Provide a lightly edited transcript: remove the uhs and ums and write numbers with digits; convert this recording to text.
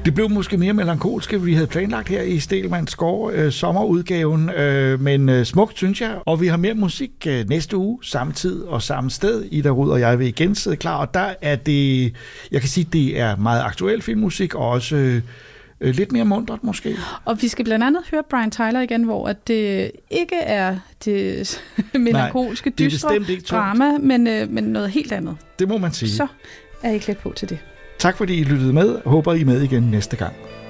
Det blev måske mere melankolsk, end vi havde planlagt her i Stegelmanns Score, sommerudgaven, men smukt, synes jeg. Og vi har mere musik næste uge, samme tid og samme sted. Ida Rud og jeg vil igen sidde klar, og der er det, jeg kan sige, det er meget aktuel filmmusik, og også lidt mere muntert måske. Og vi skal blandt andet høre Brian Tyler igen, hvor at det ikke er det melankolske, dystre drama, men noget helt andet. Det må man sige. Så er I klædt på til det. Tak fordi I lyttede med. Håber I er med igen næste gang.